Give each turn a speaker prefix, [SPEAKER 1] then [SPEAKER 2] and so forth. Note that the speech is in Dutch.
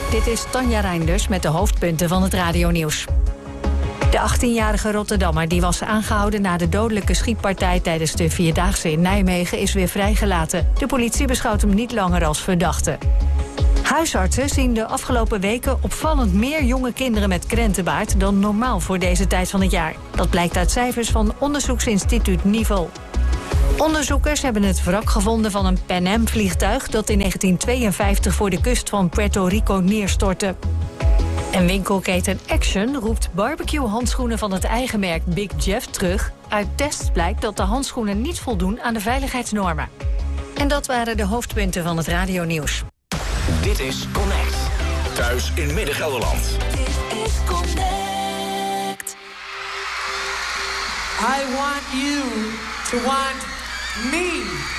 [SPEAKER 1] Dit is Tanja Reinders met de hoofdpunten van het radionieuws. De 18-jarige Rotterdammer die was aangehouden na de dodelijke schietpartij tijdens de Vierdaagse in Nijmegen is weer vrijgelaten. De politie beschouwt hem niet langer als verdachte. Huisartsen zien de afgelopen weken opvallend meer jonge kinderen met krentenbaard dan normaal voor deze tijd van het jaar. Dat blijkt uit cijfers van onderzoeksinstituut Nivel. Onderzoekers hebben het wrak gevonden van een Pan Am-vliegtuig dat in 1952 voor de kust van Puerto Rico neerstortte. En winkelketen Action roept barbecue-handschoenen van het eigen merk Big Jeff terug. Uit tests blijkt dat de handschoenen niet voldoen aan de veiligheidsnormen. En dat waren de hoofdpunten van het radionieuws.
[SPEAKER 2] Dit is Connect. Thuis in Midden-Gelderland.
[SPEAKER 3] Dit is Connect.
[SPEAKER 4] I want you to want me.